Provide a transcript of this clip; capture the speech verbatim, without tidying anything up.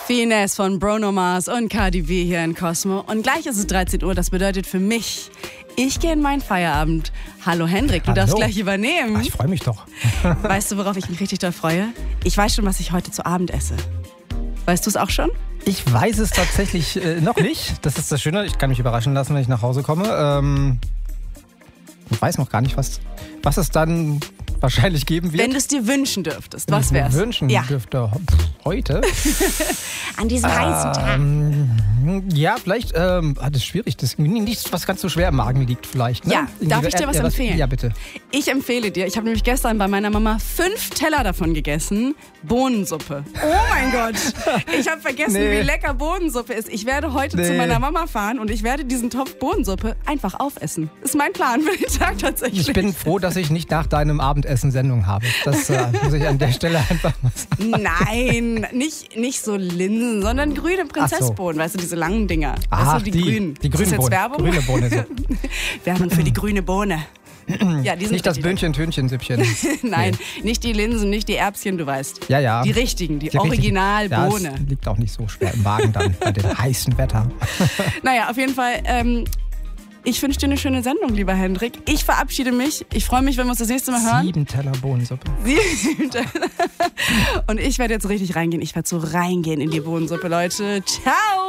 Finesse von Bruno Mars und Cardi B hier in Cosmo. Und gleich ist es dreizehn Uhr. Das bedeutet für mich, ich gehe in meinen Feierabend. Hallo Hendrik, du Hallo. darfst gleich übernehmen. Ach, ich freue mich doch. Weißt du, worauf ich mich richtig doll freue? Ich weiß schon, was ich heute zu Abend esse. Weißt du es auch schon? Ich weiß es tatsächlich äh, noch nicht. Das ist das Schöne. Ich kann mich überraschen lassen, wenn ich nach Hause komme. Ähm, ich weiß noch gar nicht, was, was es dann wahrscheinlich geben wird. Wenn du es dir wünschen dürftest, Wenn was ich mir wär's? wünschen Ja. dürfte. Pff, heute? An diesem heißen Tag. Ähm, ja, vielleicht, ähm, ah, das ist schwierig. Das ist nichts, was ganz so schwer im Magen liegt vielleicht. Ne? Ja, darf ich dir was ja, empfehlen? Ja, bitte. Ich empfehle dir, ich habe nämlich gestern bei meiner Mama fünf Teller davon gegessen, Bohnensuppe. Oh mein Gott, ich habe vergessen, Nee. wie lecker Bohnensuppe ist. Ich werde heute Nee. zu meiner Mama fahren und ich werde diesen Topf Bohnensuppe einfach aufessen. Ist mein Plan für den Tag tatsächlich. Ich bin froh, dass ich nicht nach deinem Abendessen Sendung habe. Das äh, muss ich an der Stelle einfach mal sagen. Nein, nicht, nicht so Linsen, sondern grüne Prinzessbohnen, weißt du, diese langen Dinger. Aha, weißt du, die, die, grünen. die Ist das grünen jetzt Bohnen. Werbung? Grüne Bohne, so. Werbung für die grüne Bohne. Ja, die sind Nicht das richtig Böhnchen-Tönchen-Süppchen. lecker. Nein, nicht die Linsen, nicht die Erbschen, du weißt. Ja, ja. Die richtigen, die, Die richtigen. Originalbohne. Ja, es liegt auch nicht so schwer im Magen dann bei dem heißen Wetter. Naja, auf jeden Fall, ähm, ich wünsche dir eine schöne Sendung, lieber Hendrik. Ich verabschiede mich. Ich freue mich, wenn wir uns das nächste Mal hören. Sieben Teller Bohnensuppe. Sieben Teller. Und ich werde jetzt richtig reingehen. Ich werde so reingehen in die Bohnensuppe, Leute. Ciao!